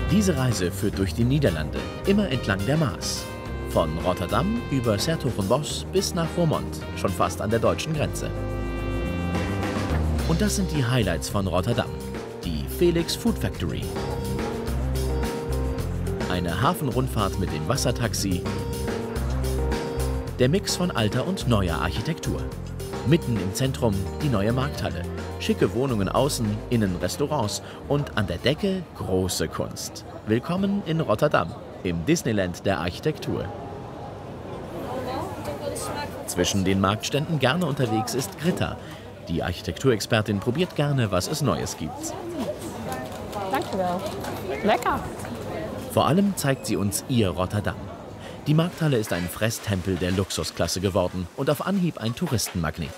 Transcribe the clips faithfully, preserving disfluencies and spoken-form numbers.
Diese Reise führt durch die Niederlande, immer entlang der Maas. Von Rotterdam über 's-Hertogenbosch bis nach Roermond, schon fast an der deutschen Grenze. Und das sind die Highlights von Rotterdam, die Felix Food Factory. Eine Hafenrundfahrt mit dem Wassertaxi, der Mix von alter und neuer Architektur. Mitten im Zentrum die neue Markthalle, schicke Wohnungen außen, innen Restaurants und an der Decke große Kunst. Willkommen in Rotterdam, im Disneyland der Architektur. Zwischen den Marktständen gerne unterwegs ist Grita. Die Architekturexpertin probiert gerne, was es Neues gibt. Dankjewel. Lecker. Vor allem zeigt sie uns ihr Rotterdam. Die Markthalle ist ein Fresstempel der Luxusklasse geworden und auf Anhieb ein Touristenmagnet.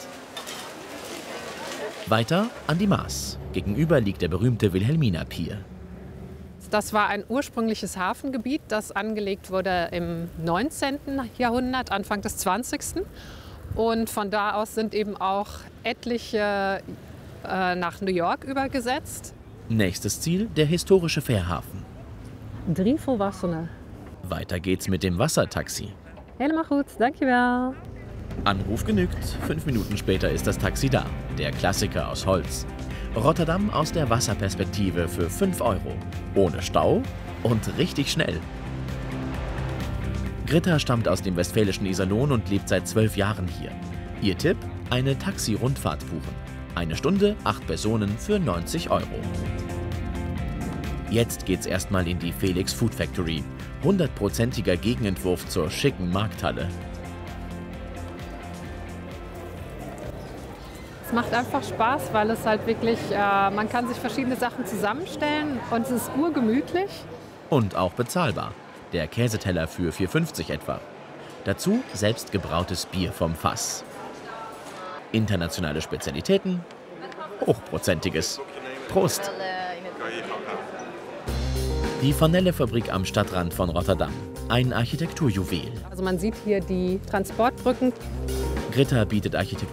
Weiter an die Maas. Gegenüber liegt der berühmte Wilhelmina Pier. Das war ein ursprüngliches Hafengebiet, das angelegt wurde im neunzehnten Jahrhundert, Anfang des zwanzigsten Und von da aus sind eben auch etliche äh, nach New York übergesetzt. Nächstes Ziel der historische Fährhafen. Drie volwassenen. Weiter geht's mit dem Wassertaxi. Helemaal goed, dankjewel. Anruf genügt. Fünf Minuten später ist das Taxi da. Der Klassiker aus Holz. Rotterdam aus der Wasserperspektive für fünf Euro. Ohne Stau und richtig schnell. Grita stammt aus dem westfälischen Iserlohn und lebt seit zwölf Jahren hier. Ihr Tipp? Eine Taxi-Rundfahrt buchen. Eine Stunde, acht Personen für neunzig Euro. Jetzt geht's erstmal in die Felix Food Factory. Hundertprozentiger Gegenentwurf zur schicken Markthalle. Es macht einfach Spaß, weil es halt wirklich, äh, man kann sich verschiedene Sachen zusammenstellen und es ist urgemütlich. Und auch bezahlbar. Der Käseteller für vier fünfzig etwa. Dazu selbstgebrautes Bier vom Fass. Internationale Spezialitäten, hochprozentiges. Prost! Die Vanille-Fabrik am Stadtrand von Rotterdam. Ein Architekturjuwel. Also man sieht hier die Transportbrücken. Grita bietet Architektur